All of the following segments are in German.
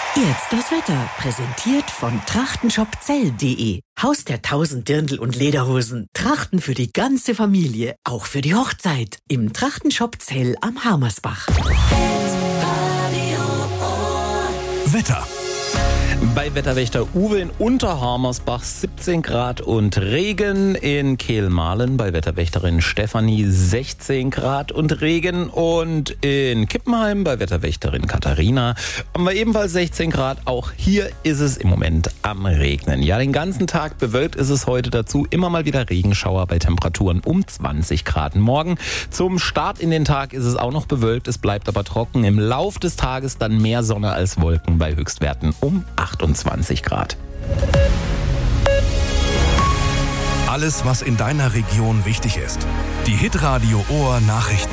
Jetzt das Wetter, präsentiert von trachtenshopzell.de. Haus der 1000 Dirndl und Lederhosen. Trachten für die ganze Familie, auch für die Hochzeit. Im Trachtenshop Zell am Harmersbach. Wetter. Bei Wetterwächter Uwe in Unterharmersbach 17 Grad und Regen, in Kehl-Mahlen bei Wetterwächterin Stefanie 16 Grad und Regen und in Kippenheim bei Wetterwächterin Katharina haben wir ebenfalls 16 Grad. Auch hier ist es im Moment am Regnen. Ja, den ganzen Tag bewölkt ist es heute, dazu immer mal wieder Regenschauer bei Temperaturen um 20 Grad. Morgen zum Start in den Tag ist es auch noch bewölkt, es bleibt aber trocken. Im Lauf des Tages dann mehr Sonne als Wolken bei Höchstwerten um 28 Grad. Alles, was in deiner Region wichtig ist. Die Hitradio Ohr Nachrichten.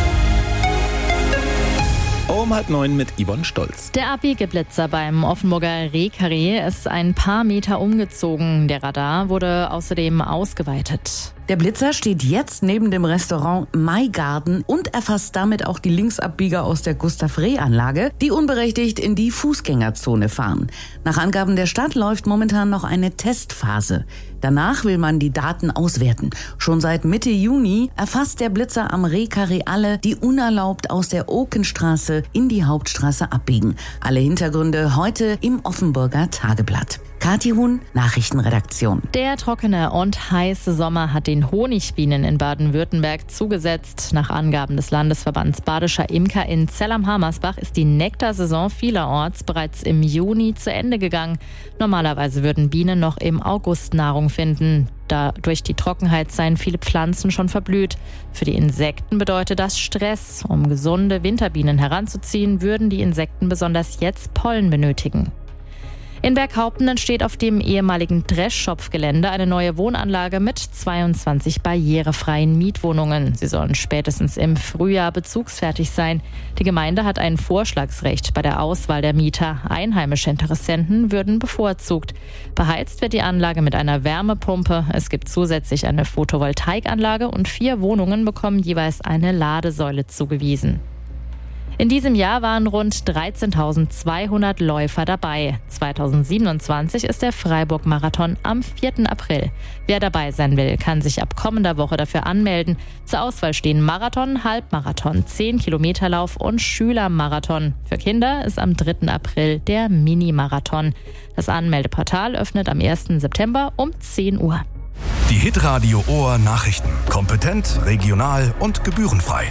Um 8:30 mit Yvonne Stolz. Der Abbiegeblitzer beim Offenburger Rehkarree ist ein paar Meter umgezogen. Der Radar wurde außerdem ausgeweitet. Der Blitzer steht jetzt neben dem Restaurant My Garden und erfasst damit auch die Linksabbieger aus der Gustav-Reh-Anlage, die unberechtigt in die Fußgängerzone fahren. Nach Angaben der Stadt läuft momentan noch eine Testphase. Danach will man die Daten auswerten. Schon seit Mitte Juni erfasst der Blitzer am Rehkarree alle, die unerlaubt aus der Okenstraße in die Hauptstraße abbiegen. Alle Hintergründe heute im Offenburger Tageblatt. Kathi Huhn, Nachrichtenredaktion. Der trockene und heiße Sommer hat den Honigbienen in Baden-Württemberg zugesetzt. Nach Angaben des Landesverbands Badischer Imker in Zell am Harmersbach ist die Nektarsaison vielerorts bereits im Juni zu Ende gegangen. Normalerweise würden Bienen noch im August Nahrung finden. Da durch die Trockenheit seien viele Pflanzen schon verblüht. Für die Insekten bedeutet das Stress. Um gesunde Winterbienen heranzuziehen, würden die Insekten besonders jetzt Pollen benötigen. In Berghaupten entsteht auf dem ehemaligen Dreschschopf-Gelände eine neue Wohnanlage mit 22 barrierefreien Mietwohnungen. Sie sollen spätestens im Frühjahr bezugsfertig sein. Die Gemeinde hat ein Vorschlagsrecht bei der Auswahl der Mieter. Einheimische Interessenten würden bevorzugt. Beheizt wird die Anlage mit einer Wärmepumpe. Es gibt zusätzlich eine Photovoltaikanlage und 4 Wohnungen bekommen jeweils eine Ladesäule zugewiesen. In diesem Jahr waren rund 13.200 Läufer dabei. 2027 ist der Freiburg-Marathon am 4. April. Wer dabei sein will, kann sich ab kommender Woche dafür anmelden. Zur Auswahl stehen Marathon, Halbmarathon, 10-Kilometer-Lauf und Schülermarathon. Für Kinder ist am 3. April der Mini-Marathon. Das Anmeldeportal öffnet am 1. September um 10 Uhr. Die Hitradio Ohr Nachrichten. Kompetent, regional und gebührenfrei.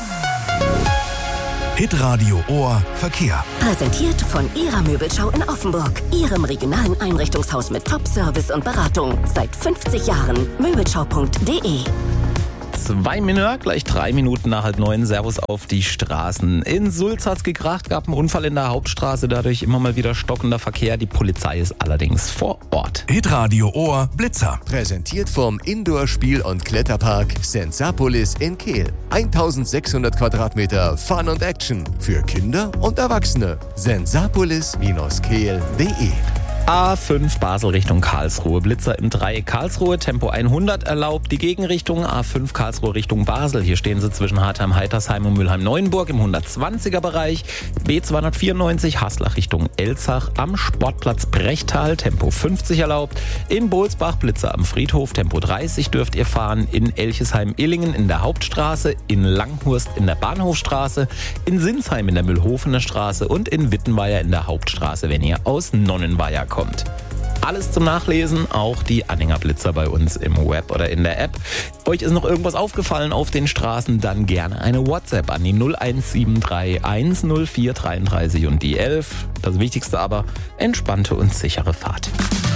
Hitradio Ohr Verkehr. Präsentiert von Ihrer Möbelschau in Offenburg. Ihrem regionalen Einrichtungshaus mit Top-Service und Beratung. Seit 50 Jahren. Möbelschau.de. 2 Minuten, gleich 3 Minuten nach 8:30. Servus auf die Straßen. In Sulz hat's gekracht, gab einen Unfall in der Hauptstraße, dadurch immer mal wieder stockender Verkehr. Die Polizei ist allerdings vor Ort. Hitradio Ohr Blitzer. Präsentiert vom Indoor-Spiel- und Kletterpark Sensapolis in Kehl. 1600 Quadratmeter Fun und Action für Kinder und Erwachsene. Sensapolis-kehl.de. A5 Basel Richtung Karlsruhe. Blitzer im Dreieck Karlsruhe. Tempo 100 erlaubt. Die Gegenrichtung A5 Karlsruhe Richtung Basel. Hier stehen sie zwischen Hartheim-Heitersheim und Mülheim-Neuenburg im 120er Bereich. B294 Haslach Richtung Elzach am Sportplatz Brechtal. Tempo 50 erlaubt. In Bohlsbach Blitzer am Friedhof. Tempo 30 dürft ihr fahren. In Elchesheim-Illingen in der Hauptstraße. In Langhurst in der Bahnhofstraße. In Sinsheim in der Mühlhofener Straße. Und in Wittenweier in der Hauptstraße, wenn ihr aus Nonnenweier kommt. Alles zum Nachlesen, auch die Anhängerblitzer bei uns im Web oder in der App. Euch ist noch irgendwas aufgefallen auf den Straßen, dann gerne eine WhatsApp an die 01731 104 33 und die 11. Das Wichtigste aber, entspannte und sichere Fahrt.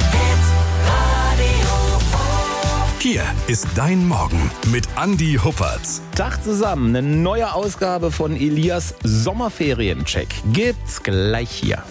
Hier ist dein Morgen mit Andi Huppertz. Tag zusammen, eine neue Ausgabe von Elias Sommerferiencheck gibt's gleich hier.